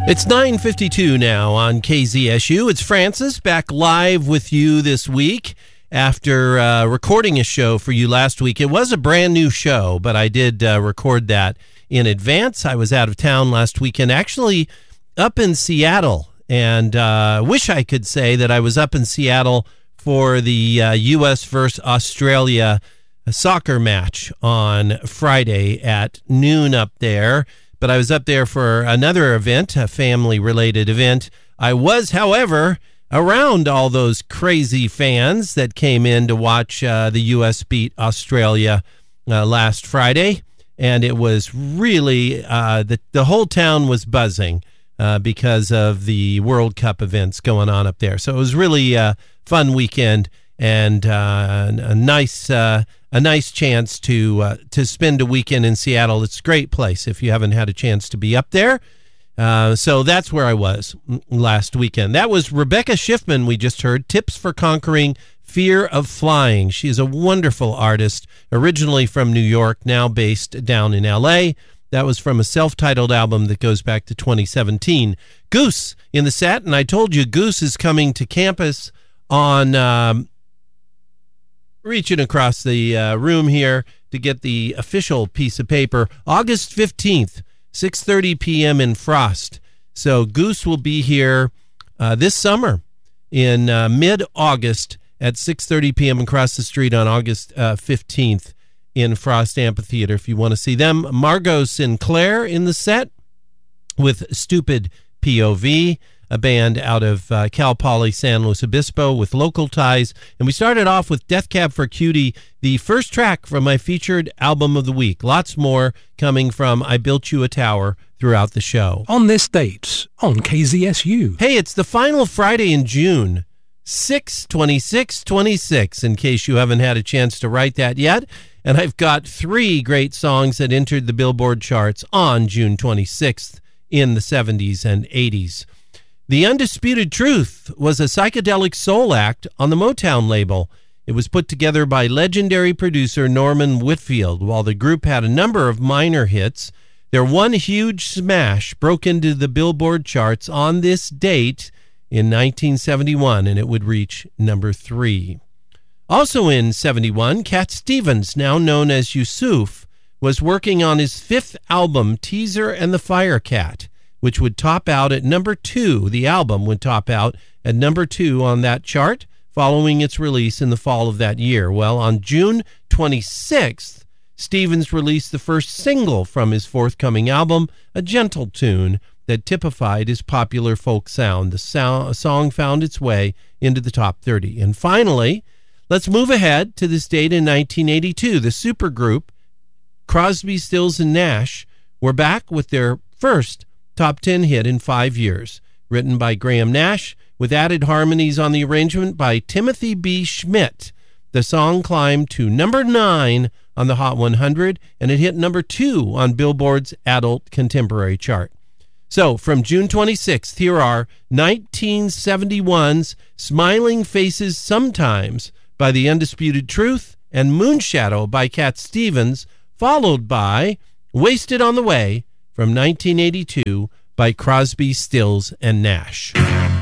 It's 9:52 now on KZSU. It's Francis back live with you this week after recording a show for you last week. It was a brand new show, but I did record that in advance. I was out of town last weekend, actually up in Seattle, and wish I could say that I was up in Seattle for the U.S. versus Australia soccer match on Friday at noon up there. But I was up there for another event, a family-related event. I was, however, around all those crazy fans that came in to watch the U.S. beat Australia last Friday. And it was really, the whole town was buzzing because of the World Cup events going on up there. So it was really a fun weekend and a nice chance to spend a weekend in Seattle. It's a great place if you haven't had a chance to be up there. So that's where I was last weekend. That was Rebecca Schiffman we just heard, Tips for Conquering Fear of Flying. She's a wonderful artist, originally from New York, now based down in L.A. That was from a self-titled album that goes back to 2017. Goose in the set, and I told you Goose is coming to campus on... reaching across the room here to get the official piece of paper. August 15th, 6:30 p.m. in Frost. So Goose will be here this summer in mid-August at 6:30 p.m. across the street on August 15th in Frost Amphitheater if you want to see them. Margot Sinclair in the set with Stupid POV, a band out of Cal Poly San Luis Obispo with local ties. And we started off with Death Cab for Cutie, the first track from my featured album of the week. Lots more coming from I Built You a Tower throughout the show. On this date, on KZSU. Hey, it's the final Friday in June, 6/26/26, in case you haven't had a chance to write that yet. And I've got 3 great songs that entered the Billboard charts on June 26th in the 70s and 80s. The Undisputed Truth was a psychedelic soul act on the Motown label. It was put together by legendary producer Norman Whitfield. While the group had a number of minor hits, their one huge smash broke into the Billboard charts on this date in 1971, and it would reach number 3. Also in 71, Cat Stevens, now known as Yusuf, was working on his 5th album, Teaser and the Firecat, which would top out at number 2. The album would top out at number 2 on that chart following its release in the fall of that year. Well, on June 26th, Stevens released the first single from his forthcoming album, a gentle tune that typified his popular folk sound. The song found its way into the top 30. And finally, let's move ahead to this date in 1982. The supergroup Crosby, Stills, and Nash were back with their first top 10 hit in 5 years, written by Graham Nash, with added harmonies on the arrangement by Timothy B. Schmidt. The song climbed to number 9 on the Hot 100, and it hit number 2 on Billboard's Adult Contemporary chart. So, from June 26th, here are 1971's Smiling Faces Sometimes by The Undisputed Truth and Moonshadow by Cat Stevens, followed by Wasted on the Way from 1982 by Crosby, Stills, and Nash.